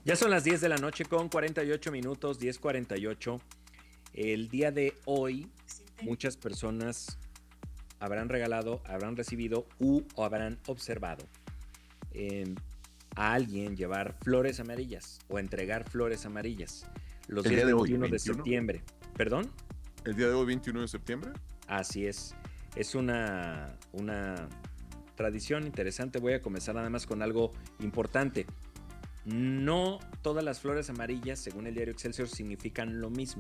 Ya son las 10 de la noche con 48 minutos, 10:48. El día de hoy, muchas personas habrán regalado, habrán recibido o habrán observado eh, a alguien llevar flores amarillas o entregar flores amarillas los El días día de hoy, 21 de 21. septiembre. ¿Perdón? El día de hoy, 21 de septiembre. Así es. Es una tradición interesante. Voy a comenzar nada más con algo importante. No todas las flores amarillas, según el diario Excelsior, significan lo mismo.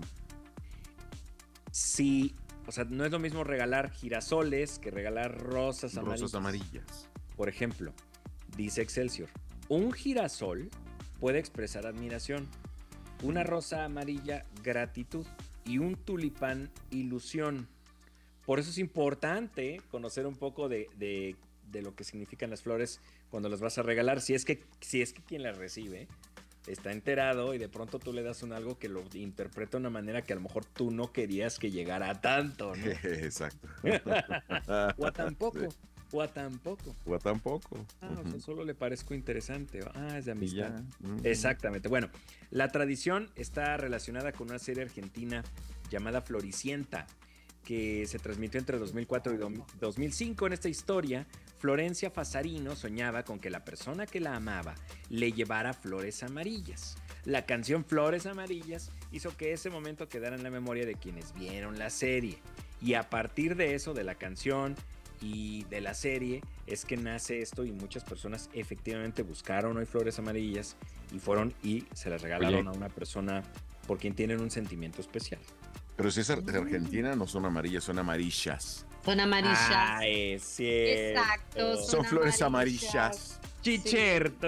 Sí, o sea, no es lo mismo regalar girasoles que regalar rosas amarillas. Rosas amarillas. Por ejemplo, dice Excelsior, un girasol puede expresar admiración, una rosa amarilla, gratitud, y un tulipán, ilusión. Por eso es importante conocer un poco de lo que significan las flores cuando las vas a regalar. Si es que quien las recibe está enterado y de pronto tú le das algo que lo interpreta de una manera que a lo mejor tú no querías que llegara a tanto, ¿no? Exacto. O a tampoco. Sí. O a tampoco. O tampoco. O sea, solo le parezco interesante. Es de amistad. Ya. Exactamente. Bueno, la tradición está relacionada con una serie argentina llamada Floricienta, que se transmitió entre 2004 y 2005. En esta historia, Florencia Fasarino soñaba con que la persona que la amaba le llevara flores amarillas. La canción Flores Amarillas hizo que ese momento quedara en la memoria de quienes vieron la serie. Y a partir de eso, de la canción y de la serie, es que nace esto y muchas personas efectivamente buscaron hoy flores amarillas y fueron y se las regalaron a una persona por quien tienen un sentimiento especial. Pero si es Argentina, no son amarillas, son amarillas. Son amarillas. Es cierto. Exacto. Son flores amarillas. Chicherto.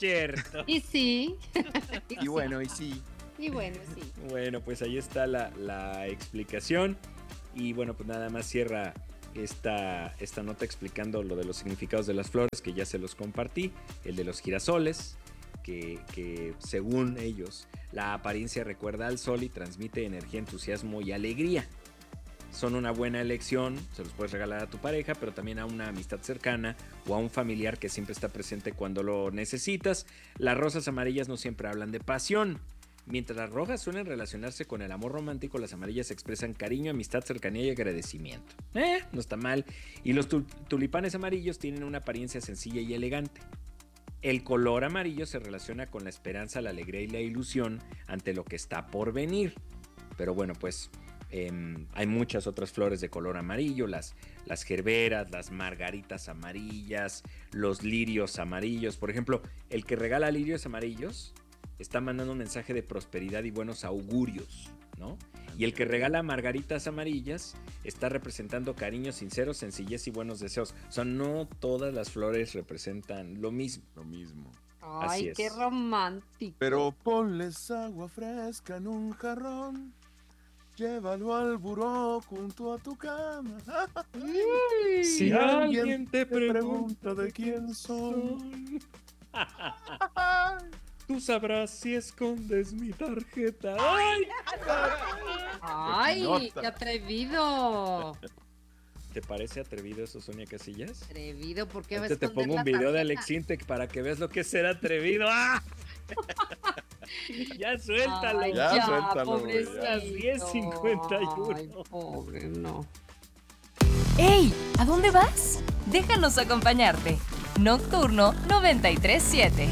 Y sí. Y bueno, y sí. Y bueno, sí. Bueno, pues ahí está la explicación. Y bueno, pues nada más cierra esta nota explicando lo de los significados de las flores, que ya se los compartí. El de los girasoles, que según ellos, la apariencia recuerda al sol y transmite energía, entusiasmo y alegría. Son una buena elección, se los puedes regalar a tu pareja, pero también a una amistad cercana o a un familiar que siempre está presente cuando lo necesitas. Las rosas amarillas no siempre hablan de pasión. Mientras las rojas suelen relacionarse con el amor romántico, las amarillas expresan cariño, amistad, cercanía y agradecimiento. No está mal. Y los tulipanes amarillos tienen una apariencia sencilla y elegante. El color amarillo se relaciona con la esperanza, la alegría y la ilusión ante lo que está por venir. Pero bueno, pues hay muchas otras flores de color amarillo, las gerberas, las margaritas amarillas, los lirios amarillos. Por ejemplo, el que regala lirios amarillos está mandando un mensaje de prosperidad y buenos augurios, ¿no? Y el que regala margaritas amarillas está representando cariño sincero, sencillez y buenos deseos. O sea, no todas las flores representan lo mismo. Lo mismo. Ay, qué romántico. Pero ponles agua fresca en un jarrón. Llévalo al buró junto a tu cama. Si alguien te pregunta de quién son, tú sabrás si escondes mi tarjeta. ¡Ay! ¡Qué atrevido! ¿Te parece atrevido eso, Sonia Casillas? Atrevido, ¿por qué vas Te a esconder pongo la un video de tarjeta? Alex Intec para que veas lo que es ser atrevido. ¡Ah! Ya suéltalo. Ay, Ya, suéltalo, güey, pobrecito. Las 10:51. Ay, pobre, no. ¡Ey! ¿A dónde vas? Déjanos acompañarte. Nocturno 937.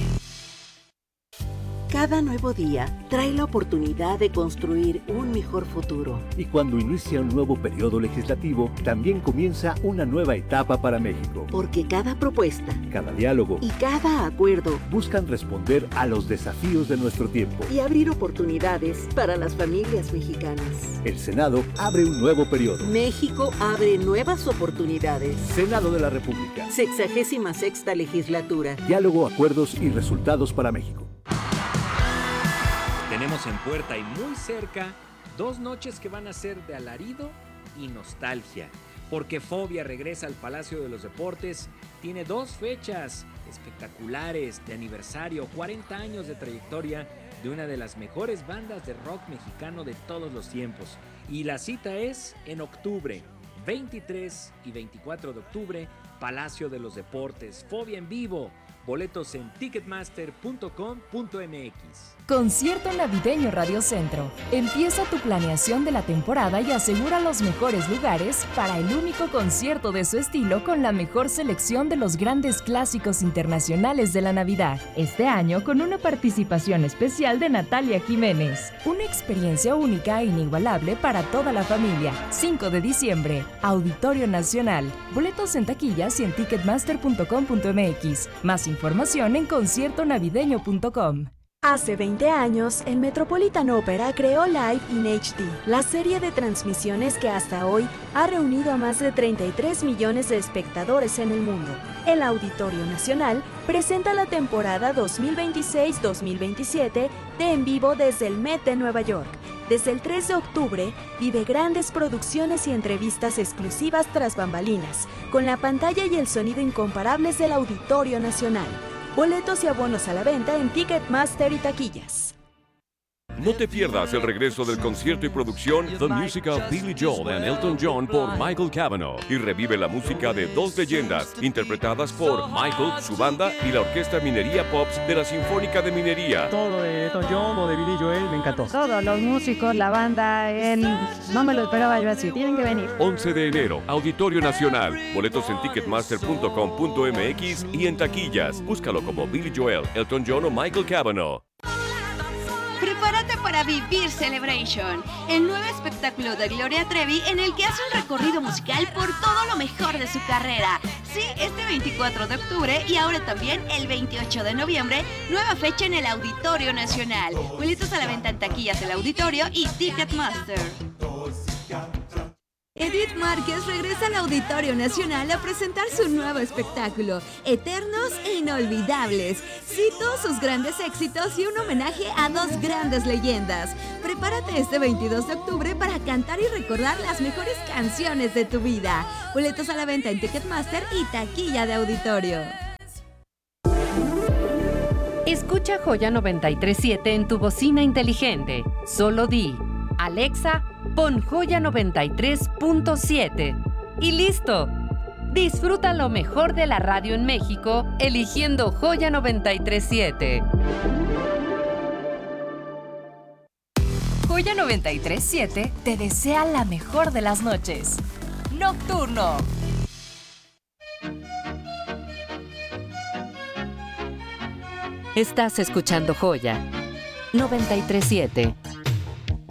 Cada nuevo día trae la oportunidad de construir un mejor futuro. Y cuando inicia un nuevo periodo legislativo, también comienza una nueva etapa para México. Porque cada propuesta Cada diálogo y cada acuerdo buscan responder a los desafíos de nuestro tiempo. y abrir oportunidades para las familias mexicanas. El Senado abre un nuevo periodo. México abre nuevas oportunidades. Senado de la República. 66ª legislatura. Diálogo, acuerdos y resultados para México. Tenemos en puerta y muy cerca 2 noches que van a ser de alarido y nostalgia, porque Fobia regresa al Palacio de los Deportes. Tiene 2 fechas espectaculares de aniversario, 40 años de trayectoria de una de las mejores bandas de rock mexicano de todos los tiempos. Y la cita es en octubre, 23 y 24 de octubre, Palacio de los Deportes. Fobia en vivo. Boletos en ticketmaster.com.mx. Concierto Navideño Radio Centro. Empieza tu planeación de la temporada y asegura los mejores lugares para el único concierto de su estilo con la mejor selección de los grandes clásicos internacionales de la Navidad. Este año con una participación especial de Natalia Jiménez. Una experiencia única e inigualable para toda la familia. 5 de diciembre, Auditorio Nacional. Boletos en taquillas y en ticketmaster.com.mx. Más información en conciertonavideño.com. Hace 20 años, el Metropolitan Opera creó Live in HD, la serie de transmisiones que hasta hoy ha reunido a más de 33 millones de espectadores en el mundo. El Auditorio Nacional presenta la temporada 2026-2027 de En Vivo desde el Met de Nueva York. Desde el 3 de octubre, vive grandes producciones y entrevistas exclusivas tras bambalinas, con la pantalla y el sonido incomparables del Auditorio Nacional. Boletos y abonos a la venta en Ticketmaster y taquillas. No te pierdas el regreso del concierto y producción The Musical Billy Joel and Elton John por Michael Cavanaugh y revive la música de dos leyendas interpretadas por Michael, su banda y la Orquesta Minería Pops de la Sinfónica de Minería. Todo de Elton John o de Billy Joel me encantó. Todos los músicos, la banda, no me lo esperaba yo así, tienen que venir. 11 de enero, Auditorio Nacional. Boletos en ticketmaster.com.mx y en taquillas. Búscalo como Billy Joel, Elton John o Michael Cavanaugh. Prepárate para vivir Celebration, el nuevo espectáculo de Gloria Trevi en el que hace un recorrido musical por todo lo mejor de su carrera. Sí, este 24 de octubre y ahora también el 28 de noviembre, nueva fecha en el Auditorio Nacional. Boletos a la venta en taquillas del Auditorio y Ticketmaster. Edith Márquez regresa al Auditorio Nacional a presentar su nuevo espectáculo, Eternos e Inolvidables. Sí, todos sus grandes éxitos y un homenaje a dos grandes leyendas. Prepárate este 22 de octubre para cantar y recordar las mejores canciones de tu vida. Boletos a la venta en Ticketmaster y taquilla de Auditorio. Escucha Joya 93.7 en tu bocina inteligente. Solo di, Alexa, pon Joya 93.7 y listo. Disfruta lo mejor de la radio en México eligiendo Joya 93.7. Joya 93.7 te desea la mejor de las noches. Nocturno. Estás escuchando Joya 93.7.